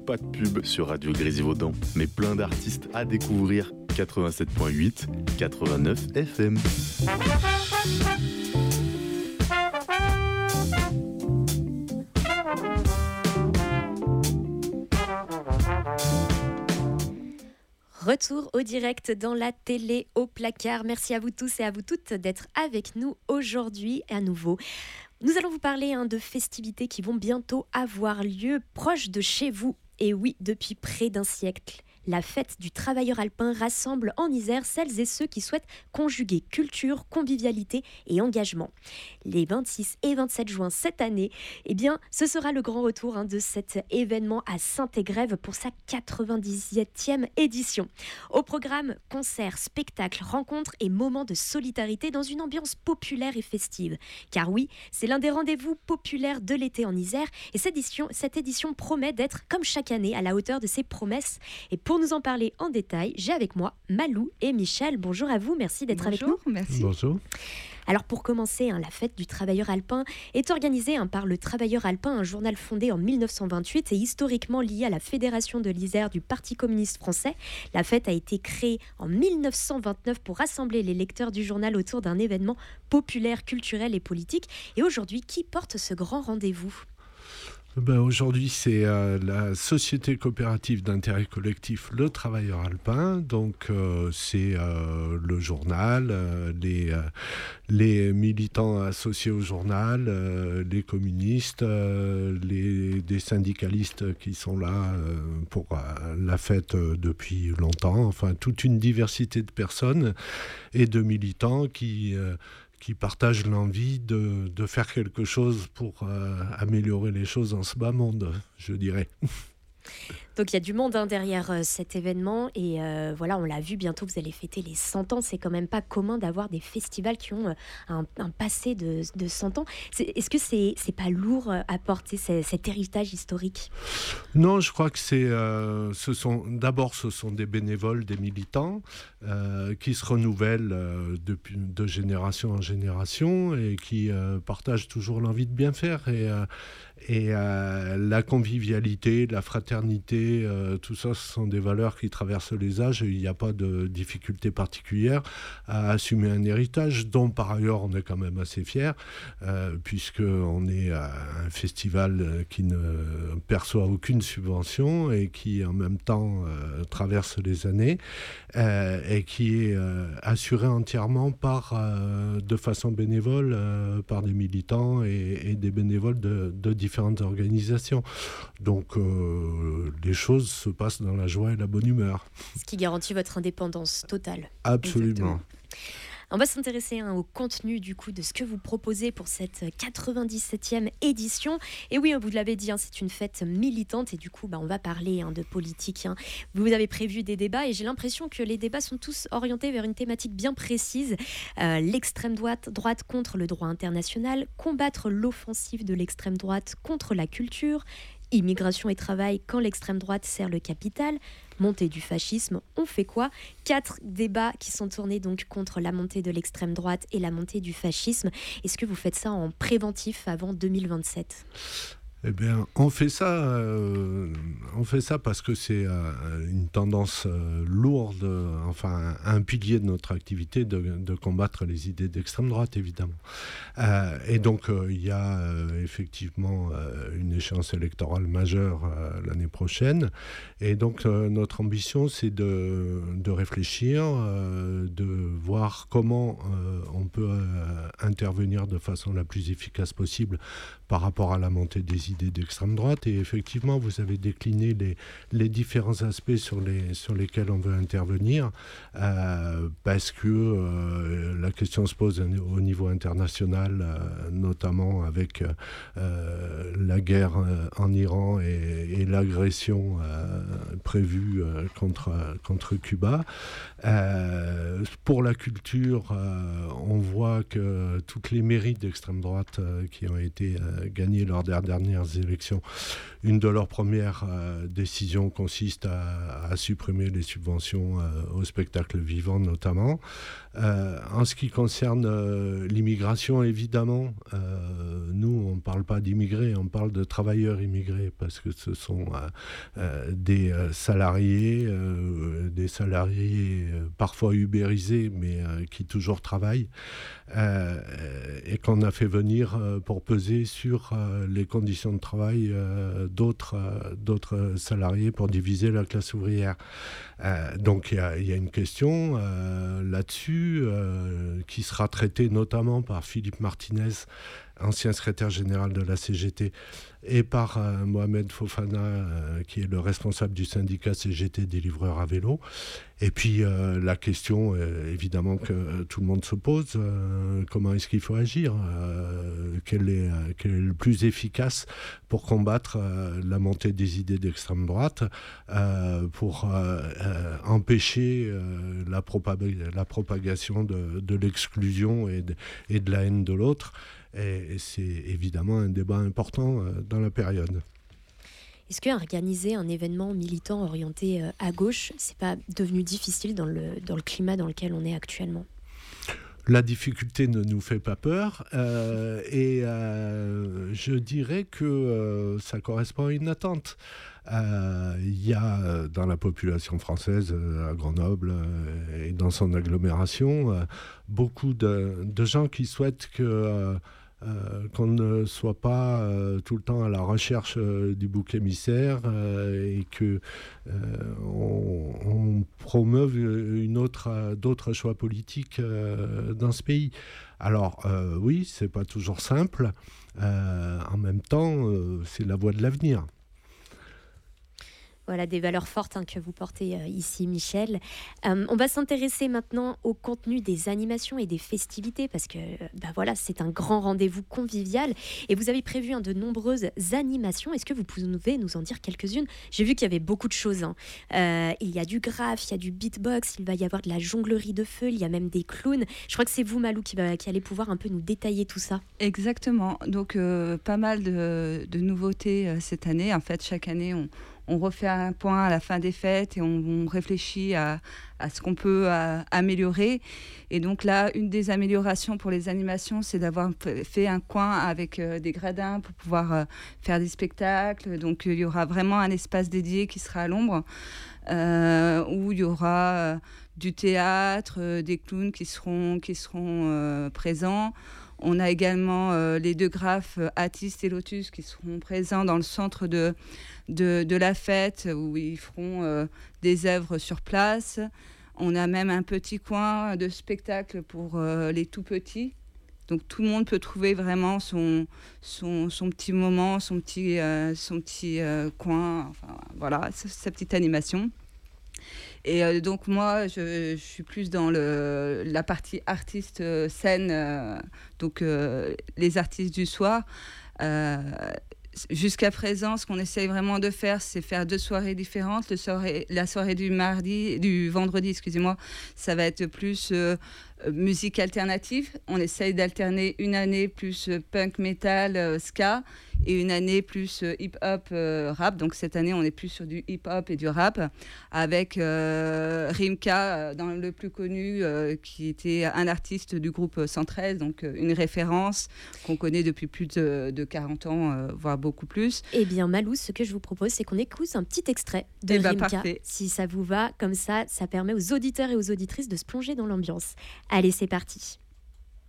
Pas de pub sur Radio Grésivaudan, mais plein d'artistes à découvrir. 87.8, 89 FM. Retour au direct dans la télé au placard. Merci à vous tous et à vous toutes d'être avec nous aujourd'hui à nouveau. Nous allons vous parler de festivités qui vont bientôt avoir lieu proche de chez vous. Et oui, depuis près d'un siècle, la fête du travailleur alpin rassemble en Isère celles et ceux qui souhaitent conjuguer culture, convivialité et engagement. Les 26 et 27 juin cette année, ce sera le grand retour de cet événement à Saint-Égrève pour sa 97e édition. Au programme, concerts, spectacles, rencontres et moments de solidarité dans une ambiance populaire et festive. Car oui, c'est l'un des rendez-vous populaires de l'été en Isère et cette édition promet d'être, comme chaque année, à la hauteur de ses promesses. Et pour nous en parler en détail, j'ai avec moi Malou et Michel. Bonjour à vous, merci d'être avec nous. Merci. Bonjour. Alors pour commencer, la fête du travailleur alpin est organisée par le Travailleur alpin, un journal fondé en 1928 et historiquement lié à la Fédération de l'Isère du Parti communiste français. La fête a été créée en 1929 pour rassembler les lecteurs du journal autour d'un événement populaire, culturel et politique. Et aujourd'hui, qui porte ce grand rendez-vous ? Aujourd'hui, c'est la société coopérative d'intérêt collectif Le Travailleur alpin. Donc, c'est le journal, les militants associés au journal, les communistes, des syndicalistes qui sont là pour la fête depuis longtemps. Enfin, toute une diversité de personnes et de militants qui partagent l'envie de faire quelque chose pour améliorer les choses dans ce bas monde, je dirais. Donc il y a du monde derrière cet événement et on l'a vu, bientôt vous allez fêter les 100 ans. C'est quand même pas commun d'avoir des festivals qui ont un passé de 100 ans. Est-ce que c'est pas lourd à porter cet héritage historique ? Non, je crois que ce sont des bénévoles, des militants qui se renouvellent de génération en génération et qui partagent toujours l'envie de bien faire et la convivialité, la fraternité, tout ça, ce sont des valeurs qui traversent les âges et il n'y a pas de difficulté particulière à assumer un héritage dont par ailleurs on est quand même assez fiers puisqu'on est un festival qui ne perçoit aucune subvention et qui en même temps traverse les années et qui est assuré entièrement de façon bénévole par des militants et des bénévoles de différentes organisations. Donc les choses se passent dans la joie et la bonne humeur. Ce qui garantit votre indépendance totale. Absolument. Exactement. On va s'intéresser au contenu du coup de ce que vous proposez pour cette 97e édition. Et oui, vous l'avez dit, c'est une fête militante et du coup, on va parler de politique. Vous avez prévu des débats et j'ai l'impression que les débats sont tous orientés vers une thématique bien précise. L'extrême droite contre le droit international, combattre l'offensive de l'extrême droite contre la culture, immigration et travail quand l'extrême droite sert le capital, montée du fascisme, on fait quoi ? 4 débats qui sont tournés donc contre la montée de l'extrême droite et la montée du fascisme. Est-ce que vous faites ça en préventif avant 2027 ? Eh bien, on fait ça parce que c'est une tendance lourde, enfin un pilier de notre activité de combattre les idées d'extrême droite, évidemment. Et donc, il y a effectivement une échéance électorale majeure l'année prochaine. Et donc, notre ambition, c'est de réfléchir, de voir comment on peut intervenir de façon la plus efficace possible par rapport à la montée des idées d'extrême droite. Et effectivement, vous avez décliné les différents aspects sur lesquels on veut intervenir, parce que la question se pose au niveau international, notamment avec la guerre en Iran et l'agression prévue contre Cuba. Pour la culture, on voit que toutes les mairies d'extrême droite qui ont été gagnées lors des dernières dernières élections. Une de leurs premières décisions consiste à supprimer les subventions au spectacle vivant notamment. En ce qui concerne l'immigration, évidemment, nous, on ne parle pas d'immigrés, on parle de travailleurs immigrés, parce que ce sont des salariés parfois ubérisés, mais qui toujours travaillent, et qu'on a fait venir pour peser sur les conditions de travail d'autres salariés pour diviser la classe ouvrière. Donc il y a une question là-dessus qui sera traitée notamment par Philippe Martinez, ancien secrétaire général de la CGT, et par Mohamed Fofana, qui est le responsable du syndicat CGT des livreurs à vélo. Et puis la question, évidemment, que tout le monde se pose, comment est-ce qu'il faut agir, quel est le plus efficace pour combattre la montée des idées d'extrême droite, pour empêcher la propagation de l'exclusion et de la haine de l'autre. Et c'est évidemment un débat important dans la période. Est-ce qu'organiser un événement militant orienté à gauche, c'est pas devenu difficile dans le climat dans lequel on est actuellement ? La difficulté ne nous fait pas peur, et je dirais que ça correspond à une attente. Il y a dans la population française, à Grenoble et dans son agglomération, beaucoup de gens qui souhaitent qu'on ne soit pas tout le temps à la recherche du bouc émissaire, et que on promeuve d'autres choix politiques dans ce pays. Alors oui, c'est pas toujours simple. En même temps, c'est la voie de l'avenir. Voilà, des valeurs fortes que vous portez ici, Michel. On va s'intéresser maintenant au contenu des animations et des festivités, parce que voilà, c'est un grand rendez-vous convivial. Et vous avez prévu de nombreuses animations. Est-ce que vous pouvez nous en dire quelques-unes ? J'ai vu qu'il y avait beaucoup de choses. Il y a du graphe, il y a du beatbox, il va y avoir de la jonglerie de feu, il y a même des clowns. Je crois que c'est vous, Malou, qui allez pouvoir un peu nous détailler tout ça. Exactement. Donc, pas mal de nouveautés cette année. En fait, chaque année, on refait un point à la fin des fêtes et on réfléchit à ce qu'on peut améliorer. Et donc là, une des améliorations pour les animations, c'est d'avoir fait un coin avec des gradins pour pouvoir faire des spectacles. Donc il y aura vraiment un espace dédié qui sera à l'ombre, où il y aura du théâtre, des clowns qui seront présents. On a également les deux graphes Atis et Lotus qui seront présents dans le centre de la fête, où ils feront des œuvres sur place. On a même un petit coin de spectacle pour les tout petits. Donc tout le monde peut trouver vraiment son petit moment, son petit coin, enfin voilà, sa petite animation. Et donc moi, je suis plus dans la partie artiste scène, donc les artistes du soir. Jusqu'à présent, ce qu'on essaye vraiment de faire, c'est faire 2 soirées différentes. La soirée du vendredi, ça va être plus musique alternative. On essaye d'alterner une année plus punk, metal, ska, et une année plus hip-hop, rap. Donc cette année, on est plus sur du hip-hop et du rap, avec Rimka, dans le plus connu, qui était un artiste du groupe 113, donc une référence qu'on connaît depuis plus de 40 ans, voire beaucoup plus. Eh bien, Malou, ce que je vous propose, c'est qu'on écoute un petit extrait de Rimka. Parfait. Si ça vous va, comme ça permet aux auditeurs et aux auditrices de se plonger dans l'ambiance. Allez, c'est parti.